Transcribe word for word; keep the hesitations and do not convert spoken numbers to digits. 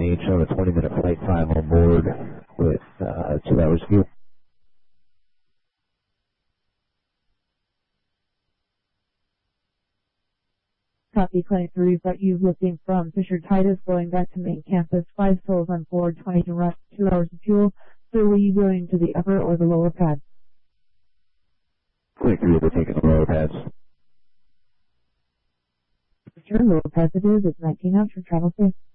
H on a twenty minute flight time on board with uh, two hours fuel. Copy Clinic three, but you lifting from Fisher Titus going back to main campus, five souls on board, twenty direct, two hours of fuel. So were you going to the upper or the lower pad? Clinic three, we're taking the lower pads. Sure, lower pads it is, it's nineteen knots for travel safe.